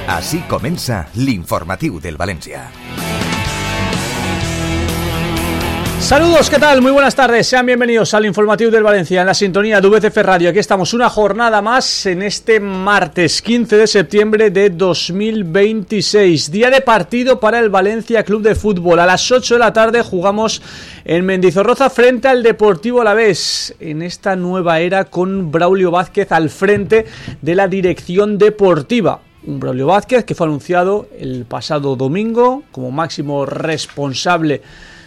Així comença l'informatiu del Valencia. Saludos, ¿qué tal? Muy buenas tardes, sean bienvenidos al informativo del Valencia en la sintonía de VCF Radio. Aquí estamos una jornada más en este martes 15 de septiembre de 2026, día de partido para el Valencia Club de Fútbol. A las 8 de la tarde jugamos en Mendizorroza frente al Deportivo Alavés, en esta nueva era con Braulio Vázquez al frente de la dirección deportiva. Un Braulio Vázquez que fue anunciado el pasado domingo como máximo responsable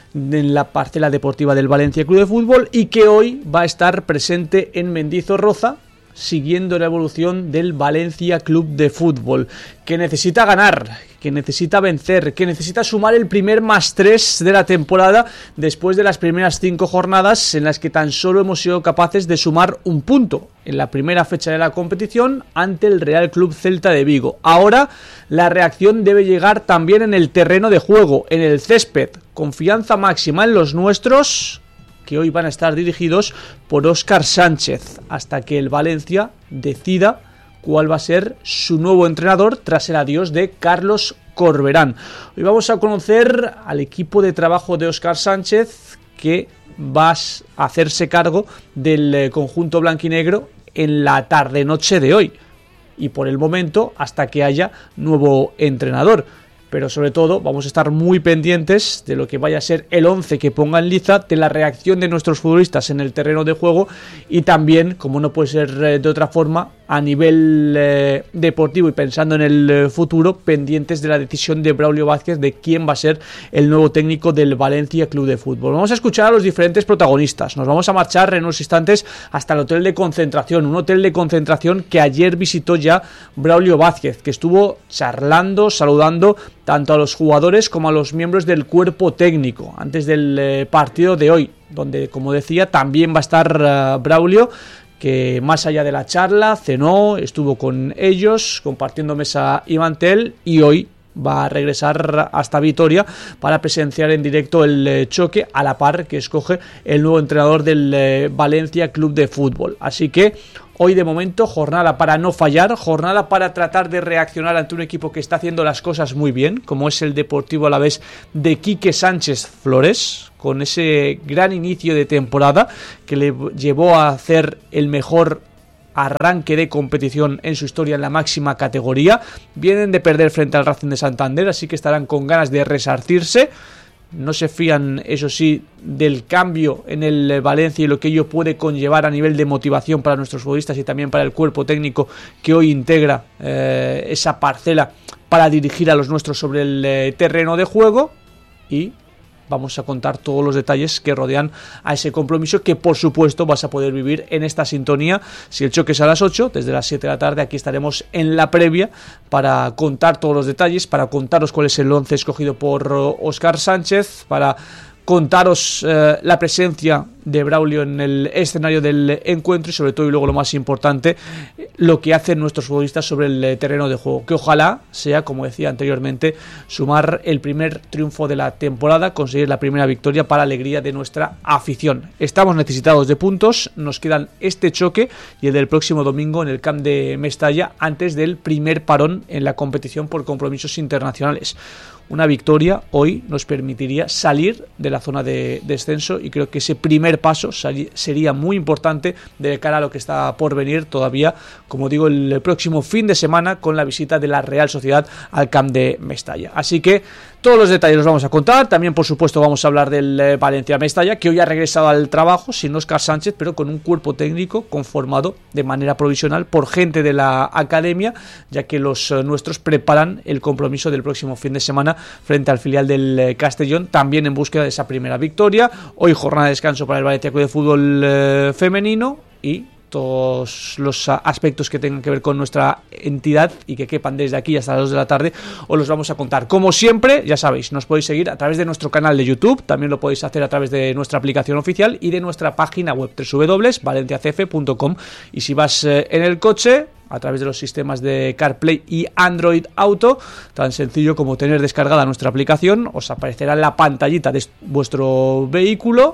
en la parcela deportiva del Valencia Club de Fútbol y que hoy va a estar presente en Mendizorroza siguiendo la evolución del Valencia Club de Fútbol, que necesita ganar, que necesita vencer, que necesita sumar el primer +3 de la temporada después de las primeras 5 jornadas en las que tan solo hemos sido capaces de sumar un punto en la primera fecha de la competición ante el Real Club Celta de Vigo. Ahora la reacción debe llegar también en el terreno de juego, en el césped. Confianza máxima en los nuestros, que hoy van a estar dirigidos por Óscar Sánchez, hasta que el Valencia decida cuál va a ser su nuevo entrenador tras el adiós de Carlos Corberán. Hoy vamos a conocer al equipo de trabajo de Óscar Sánchez, que va a hacerse cargo del conjunto blanquinegro en la tarde-noche de hoy, y por el momento hasta que haya nuevo entrenador. Pero sobre todo vamos a estar muy pendientes de lo que vaya a ser el 11 que ponga en liza, de la reacción de nuestros futbolistas en el terreno de juego y también, como no puede ser de otra forma, a nivel deportivo y pensando en el futuro, pendientes de la decisión de Braulio Vázquez de quién va a ser el nuevo técnico del Valencia Club de Fútbol. Vamos a escuchar a los diferentes protagonistas. Nos vamos a marchar en unos instantes hasta el hotel de concentración, un hotel de concentración que ayer visitó ya Braulio Vázquez, que estuvo charlando, saludando tanto a los jugadores como a los miembros del cuerpo técnico antes del partido de hoy, donde, como decía, también va a estar Braulio, que más allá de la charla cenó, estuvo con ellos compartiendo mesa y mantel, y hoy va a regresar hasta Vitoria para presenciar en directo el choque, a la par que escoge el nuevo entrenador del Valencia Club de Fútbol. Así que hoy de momento jornada para no fallar, jornada para tratar de reaccionar ante un equipo que está haciendo las cosas muy bien, como es el Deportivo Alavés de Quique Sánchez Flores, con ese gran inicio de temporada que le llevó a hacer el mejor arranque de competición en su historia en la máxima categoría. Vienen de perder frente al Racing de Santander, así que estarán con ganas de resarcirse. No se fían, eso sí, del cambio en el Valencia y lo que ello puede conllevar a nivel de motivación para nuestros futbolistas y también para el cuerpo técnico que hoy integra esa parcela para dirigir a los nuestros sobre el terreno de juego. Y vamos a contar todos los detalles que rodean a ese compromiso, que por supuesto vas a poder vivir en esta sintonía. Si el choque es a las 8, desde las 7 de la tarde aquí estaremos en la previa para contar todos los detalles, para contaros cuál es el 11 escogido por Óscar Sánchez, para contaros la presencia de Braulio en el escenario del encuentro y sobre todo, y luego lo más importante, lo que hacen nuestros futbolistas sobre el terreno de juego, que ojalá sea, como decía anteriormente, sumar el primer triunfo de la temporada, conseguir la primera victoria para alegría de nuestra afición. Estamos necesitados de puntos, nos quedan este choque y el del próximo domingo en el Camp de Mestalla antes del primer parón en la competición por compromisos internacionales. Una victoria hoy nos permitiría salir de la zona de descenso y creo que ese primer paso sería muy importante de cara a lo que está por venir todavía, como digo, el próximo fin de semana con la visita de la Real Sociedad al Camp de Mestalla. Así que todos los detalles los vamos a contar. También, por supuesto, vamos a hablar del Valencia Mestalla, que hoy ha regresado al trabajo sin Óscar Sánchez, pero con un cuerpo técnico conformado de manera provisional por gente de la academia, ya que los nuestros preparan el compromiso del próximo fin de semana frente al filial del Castellón, también en búsqueda de esa primera victoria. Hoy jornada de descanso para el Valencia Club de Fútbol femenino y todos los aspectos que tengan que ver con nuestra entidad y que quepan desde aquí hasta las 2 de la tarde os los vamos a contar. Como siempre, ya sabéis, nos podéis seguir a través de nuestro canal de YouTube, también lo podéis hacer a través de nuestra aplicación oficial y de nuestra página web www.valenciacf.com, y si vas en el coche, a través de los sistemas de CarPlay y Android Auto, tan sencillo como tener descargada nuestra aplicación, os aparecerá en la pantallita de vuestro vehículo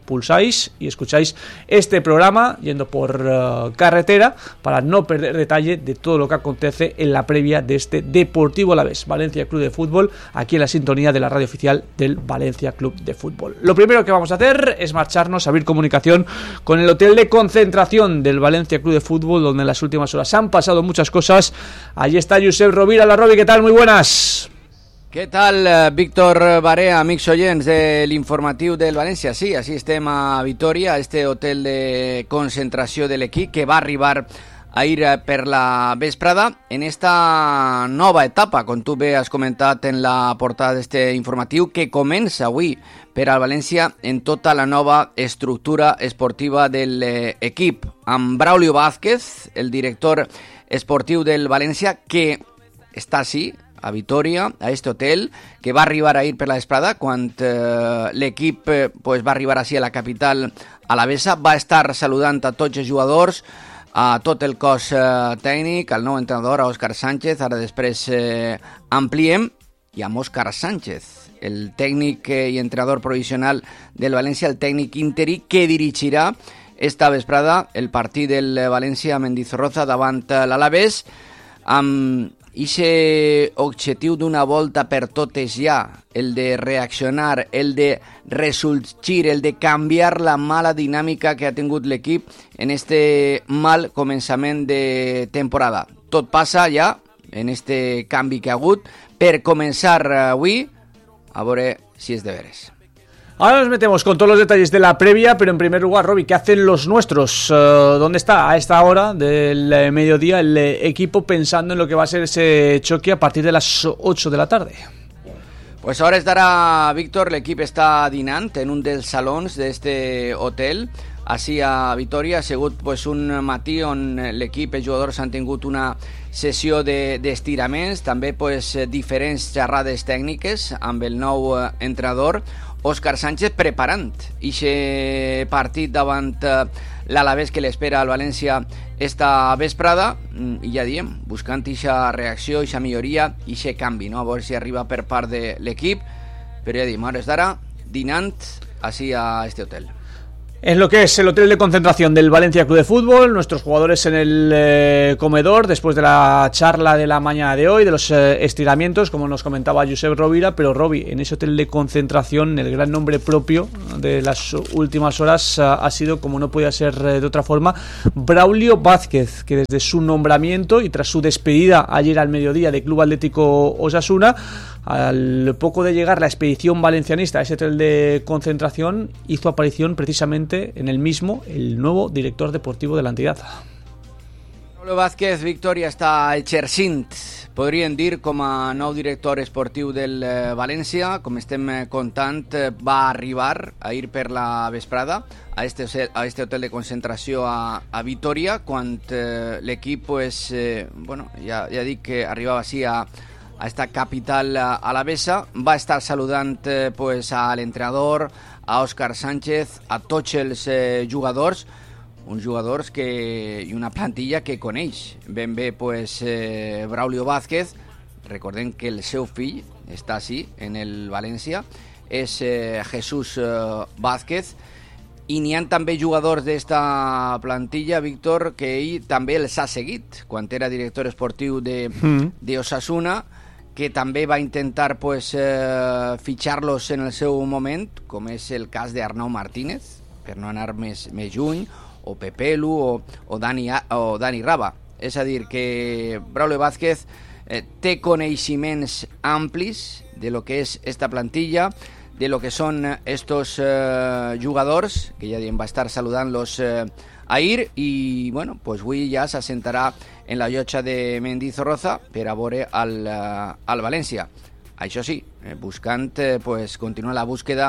pulsáis y escucháis este programa yendo por carretera para no perder detalle de todo lo que acontece en la previa de este Deportivo Alavés Valencia Club de Fútbol, aquí en la sintonía de la radio oficial del Valencia Club de Fútbol. Lo primero que vamos a hacer es marcharnos a abrir comunicación con el hotel de concentración del Valencia Club de Fútbol, donde en las últimas horas han pasado muchas cosas. Allí está Josep Rovira. La Robi, ¿qué tal? Muy buenas. Què tal, Víctor Barea, amics oients de l'informatiu del València? Sí, així estem a Vitoria, a este hotel de concentració de l'equip que va arribar ahir per la vesprada en esta nova etapa, com tu bé has comentat en la portada d'este informatiu, que comença avui per al València en tota la nova estructura esportiva de l'equip, amb Braulio Vázquez, el director esportiu del València, que està així, a Vitoria, a este hotel, que va arribar ahir per la vesprada, quan l'equip pues, va arribar així a la capital alavesa, va estar saludant a tots els jugadors, a tot el cos tècnic, al nou entrenador, a Òscar Sánchez, ara després ampliem, i amb Òscar Sánchez, el tècnic i entrenador provisional del València, el tècnic interí, que dirigirà esta vesprada el partit del València Mendizorroza davant l'Alavés, amb ixe objectiu d'una volta per totes ja, el de reaccionar, el de ressorgir, el de canviar la mala dinàmica que ha tingut l'equip en este mal començament de temporada. Tot passa ja en este canvi que ha hagut per començar avui, a veure si és de veres. Ahora nos metemos con todos los detalles de la previa, pero en primer lugar, Robi, ¿qué hacen los nuestros? ¿Dónde está a esta hora del mediodía el equipo pensando en lo que va a ser ese choque a partir de las 8 de la tarde? Pues ahora estará Víctor, l'equip està dinant en un dels salons d'este hotel, així a Vitoria. Ha sigut pues, un matí on l'equip, els jugadors han tingut una sessió d'estiraments, també pues, diferents xerrades tècniques amb el nou entrenador, Òscar Sánchez, preparant ixe partit davant l'Alavés que l'espera al València esta vesprada, i ja diem, buscant ixa reacció, ixa milloria, ixe canvi, no? A veure si arriba per part de l'equip, però ja diem, hores d'ara, dinant així a este hotel. En lo que es el hotel de concentración del Valencia Club de Fútbol, nuestros jugadores en el comedor después de la charla de la mañana de hoy, de los estiramientos, como nos comentaba Josep Rovira. Pero Robi, en ese hotel de concentración, el gran nombre propio de las últimas horas ha sido, como no podía ser de otra forma, Braulio Vázquez, que desde su nombramiento y tras su despedida ayer al mediodía del Club Atlético Osasuna, al poco de llegar la expedición valencianista a ese hotel de concentración, hizo aparición precisamente en el mismo el nuevo director deportivo de la entidad. Braulio Vázquez, Víctor, ja està exercint, podríem dir, com a nou director esportiu del València. Com estem contant, va arribar ahir per la vesprada a este hotel de concentració a Vitoria, quan l'equip, pues, bueno, ja dic que arribava així a esta capital alavesa. Va estar saludant pues, a l'entrenador, a Òscar Sánchez, a tots els jugadors, uns jugadors i una plantilla que coneix ben bé pues, Braulio Vázquez. Recordem que el seu fill està així en el València, és Jesús Vázquez, i n'hi ha també jugadors d'esta plantilla, Víctor, que ell també els ha seguit quan era director esportiu d'Osasuna, que també va intentar pues, fitxar-los en el seu moment, com és el cas d'Arnau Martínez, per no anar més lluny, o Pepelu o Dani Raba. És a dir, que Braulio Vázquez té coneixements amplis de lo que és esta plantilla, de lo que són estos jugadors, que ja va estar saludant-los ahir, i bueno, pues avui ja s'assentarà en la llotja de Mendizorroza per a veure al València. Això sí, buscant pues, continuar la búsqueda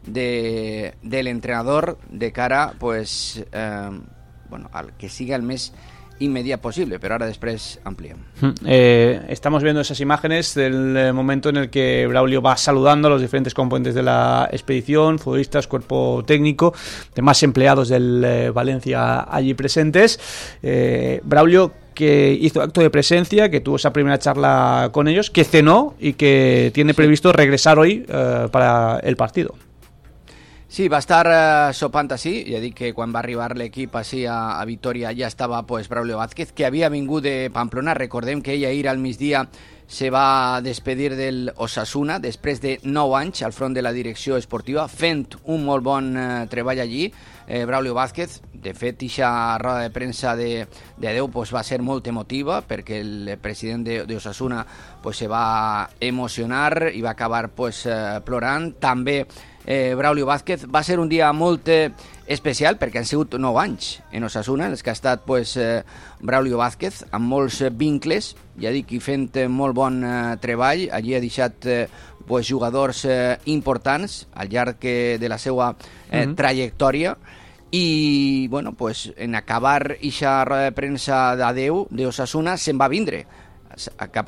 de l'entrenador de cara pues, bueno, al que siga el més inmediato posible, pero ahora después amplían. Estamos viendo esas imágenes del momento en el que Braulio va saludando a los diferentes componentes de la expedición, futbolistas, cuerpo técnico, demás empleados del Valencia allí presentes. Braulio, que hizo acto de presencia, que tuvo esa primera charla con ellos, que cenó y que tiene previsto regresar hoy para el partido. Sí, va estar sopant així, ja dic que quan va arribar l'equip així a Vitoria ja estava pues, Braulio Vázquez, que havia vingut de Pamplona. Recordem que ell ahir al migdia se va despedir del Osasuna després de 9 anys al front de la direcció esportiva, fent un molt bon treball allí. Braulio Vázquez, de fet, aquesta roda de premsa d'adeu pues, va ser molt emotiva perquè el president d'Osasuna pues, se va emocionar i va acabar pues, plorant. També Braulio Vázquez va ser un dia molt especial perquè han sigut 9 anys en Osasuna, en els que ha estat pues, Braulio Vázquez amb molts vincles, ja dic, i fent molt bon treball. Allí ha deixat pues, jugadors importants al llarg de la seva trajectòria. I bueno, pues, en acabar aquesta roda de premsa d'adeu d'Osasuna se'n va vindre cap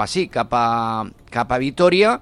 a Vitoria,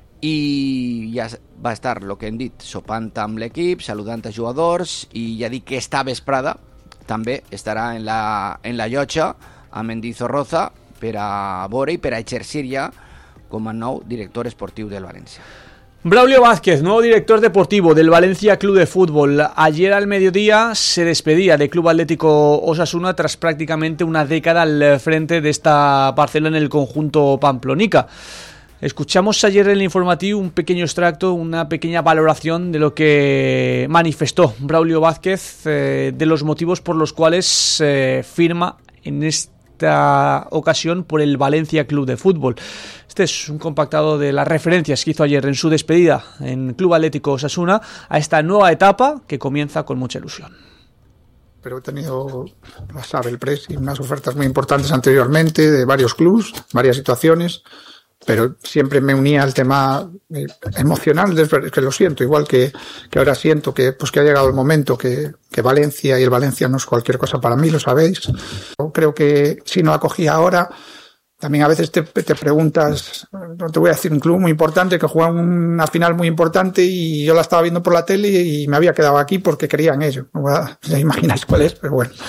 i ja va estar, el que hem dit, sopant amb l'equip, saludant a jugadors, i ja dic que esta vesprada també estarà en la llotja a Mendizorroza per a veure i per a exercir ja com a nou director esportiu del València. Braulio Vázquez, nuevo director deportivo del Valencia Club de Fútbol. Ayer al mediodía se despedía del Club Atlético Osasuna tras prácticamente una década al frente de esta parcela en el conjunto pamplonica. Escuchamos ayer en el informativo un pequeño extracto, una pequeña valoración de lo que manifestó Braulio Vázquez, de los motivos por los cuales firma en esta ocasión por el Valencia Club de Fútbol. Este es un compactado de las referencias que hizo ayer en su despedida en Club Atlético Osasuna a esta nueva etapa que comienza con mucha ilusión. Pero he tenido, lo sabe el Presi, unas ofertas muy importantes anteriormente de varios clubs, varias situaciones, pero siempre me unía al tema emocional, que lo siento, igual que ahora siento que ha llegado el momento que Valencia, y el Valencia no es cualquier cosa para mí, lo sabéis. Yo creo que si no la cogía ahora, también a veces te preguntas, no te voy a decir un club muy importante que juega una final muy importante y yo la estaba viendo por la tele y me había quedado aquí porque creía en ello. Ya imagináis cuál es, pero bueno.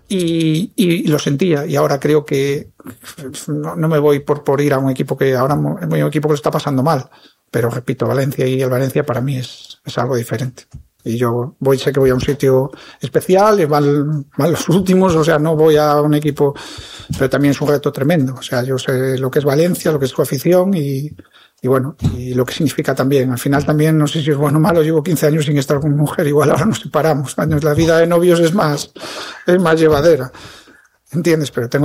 Y lo sentía, y ahora creo que no me voy por ir a un equipo que ahora es un equipo que lo está pasando mal, pero repito, Valencia, y el Valencia para mí es algo diferente. Y yo sé que voy a un sitio especial, van los últimos, o sea, no voy a un equipo, pero también es un reto tremendo. O sea, yo sé lo que es Valencia, lo que es su afición y bueno, y lo que significa también. Al final también, no sé si es bueno o malo, llevo 15 años sin estar con mi mujer, igual ahora nos separamos. La vida de novios es más llevadera, ¿entiendes? Pero tengo